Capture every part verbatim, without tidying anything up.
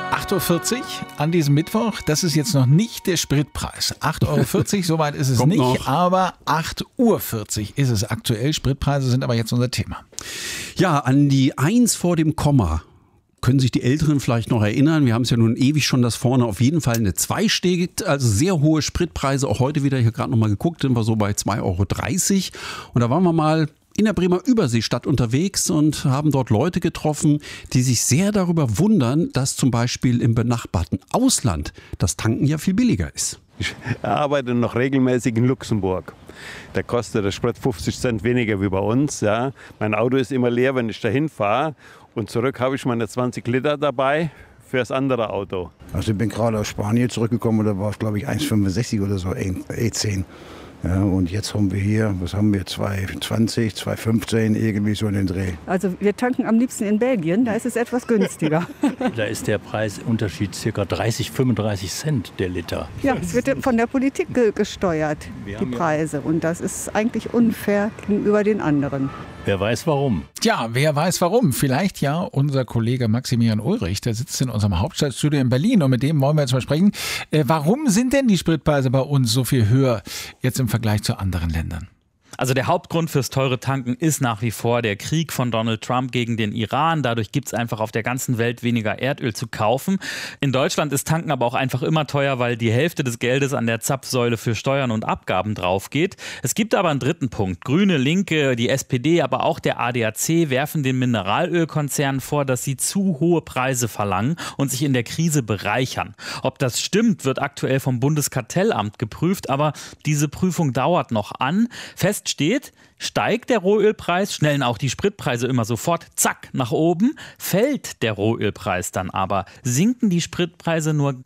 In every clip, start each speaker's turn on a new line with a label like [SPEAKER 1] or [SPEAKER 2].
[SPEAKER 1] acht Uhr vierzig an diesem Mittwoch, das ist jetzt noch nicht der Spritpreis. acht Euro vierzig, soweit ist es
[SPEAKER 2] Kommt
[SPEAKER 1] nicht,
[SPEAKER 2] noch.
[SPEAKER 1] aber acht Uhr vierzig ist es aktuell. Spritpreise sind aber jetzt unser Thema.
[SPEAKER 2] Ja, an die Eins vor dem Komma. Können sich die Älteren vielleicht noch erinnern? Wir haben es ja nun ewig schon, dass vorne auf jeden Fall eine zwei steht. Also sehr hohe Spritpreise. Auch heute wieder, ich habe gerade noch mal geguckt, sind wir so bei zwei Euro dreißig. Und da waren wir mal in der Bremer Überseestadt unterwegs und haben dort Leute getroffen, die sich sehr darüber wundern, dass zum Beispiel im benachbarten Ausland das Tanken ja viel billiger ist.
[SPEAKER 3] Ich arbeite noch regelmäßig in Luxemburg. Da kostet der Sprit fünfzig Cent weniger wie bei uns. Ja. Mein Auto ist immer leer, wenn ich dahin fahre. Und zurück habe ich meine zwanzig Liter dabei für das andere Auto.
[SPEAKER 4] Also ich bin gerade aus Spanien zurückgekommen, da war es glaube ich eins Komma fünfundsechzig oder so, E zehn. Ja, und jetzt haben wir hier, was haben wir, zwei Komma zwanzig, zwei Komma fünfzehn, irgendwie so in den Dreh.
[SPEAKER 5] Also wir tanken am liebsten in Belgien, da ist es etwas günstiger.
[SPEAKER 6] Da ist der Preisunterschied ca. dreißig, fünfunddreißig Cent der Liter.
[SPEAKER 5] Ja, es wird von der Politik ge- gesteuert, die Preise. Und das ist eigentlich unfair gegenüber den anderen.
[SPEAKER 6] Wer weiß warum.
[SPEAKER 1] Tja, wer weiß warum. Vielleicht ja unser Kollege Maximilian Ulrich, der sitzt in unserem Hauptstadtstudio in Berlin und mit dem wollen wir jetzt mal sprechen. Äh, warum sind denn die Spritpreise bei uns so viel höher jetzt im Vergleich zu anderen Ländern?
[SPEAKER 7] Also der Hauptgrund fürs teure Tanken ist nach wie vor der Krieg von Donald Trump gegen den Iran. Dadurch gibt es einfach auf der ganzen Welt weniger Erdöl zu kaufen. In Deutschland ist Tanken aber auch einfach immer teuer, weil die Hälfte des Geldes an der Zapfsäule für Steuern und Abgaben drauf geht. Es gibt aber einen dritten Punkt. Grüne, Linke, die S P D, aber auch der A D A C werfen den Mineralölkonzernen vor, dass sie zu hohe Preise verlangen und sich in der Krise bereichern. Ob das stimmt, wird aktuell vom Bundeskartellamt geprüft, aber diese Prüfung dauert noch an. Fest steht, steigt der Rohölpreis, schnellen auch die Spritpreise immer sofort, zack, nach oben. Fällt der Rohölpreis dann aber, sinken die Spritpreise nur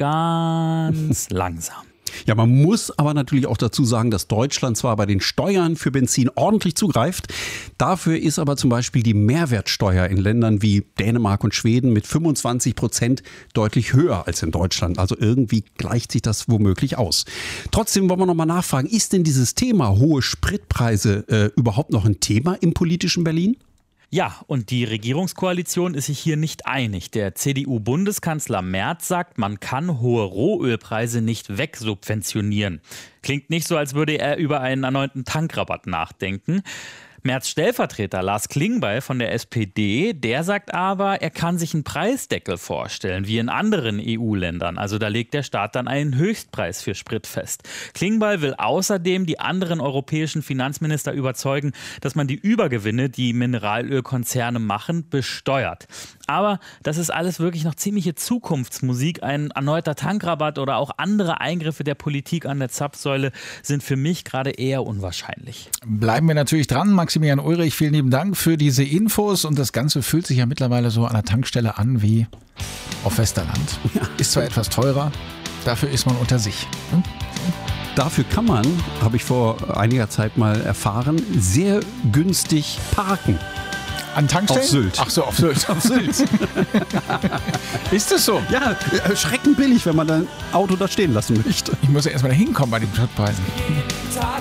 [SPEAKER 7] ganz langsam.
[SPEAKER 2] Ja, man muss aber natürlich auch dazu sagen, dass Deutschland zwar bei den Steuern für Benzin ordentlich zugreift, dafür ist aber zum Beispiel die Mehrwertsteuer in Ländern wie Dänemark und Schweden mit fünfundzwanzig Prozent deutlich höher als in Deutschland. Also irgendwie gleicht sich das womöglich aus. Trotzdem wollen wir noch mal nachfragen, ist denn dieses Thema hohe Spritpreise äh, überhaupt noch ein Thema im politischen Berlin?
[SPEAKER 7] Ja, und die Regierungskoalition ist sich hier nicht einig. Der C D U-Bundeskanzler Merz sagt, man kann hohe Rohölpreise nicht wegsubventionieren. Klingt nicht so, als würde er über einen erneuten Tankrabatt nachdenken. Merz Stellvertreter Lars Klingbeil von der S P D, der sagt aber, er kann sich einen Preisdeckel vorstellen, wie in anderen E U-Ländern. Also da legt der Staat dann einen Höchstpreis für Sprit fest. Klingbeil will außerdem die anderen europäischen Finanzminister überzeugen, dass man die Übergewinne, die Mineralölkonzerne machen, besteuert. Aber das ist alles wirklich noch ziemliche Zukunftsmusik. Ein erneuter Tankrabatt oder auch andere Eingriffe der Politik an der Zapfsäule sind für mich gerade eher unwahrscheinlich.
[SPEAKER 1] Bleiben wir natürlich dran. Maximilian Ulrich, vielen lieben Dank für diese Infos. Und das Ganze fühlt sich ja mittlerweile so an der Tankstelle an wie auf Westerland. Ist zwar etwas teurer, dafür ist man unter sich. Hm?
[SPEAKER 2] Dafür kann man, habe ich vor einiger Zeit mal erfahren, sehr günstig parken.
[SPEAKER 1] An Tankstellen?
[SPEAKER 2] Auf Sylt.
[SPEAKER 1] Ach so, auf Sylt. Auf Sylt. Ist das so?
[SPEAKER 2] Ja, schreckend billig, wenn man dein Auto da stehen lassen möchte.
[SPEAKER 1] Ich muss ja erstmal da hinkommen bei den Spritpreisen.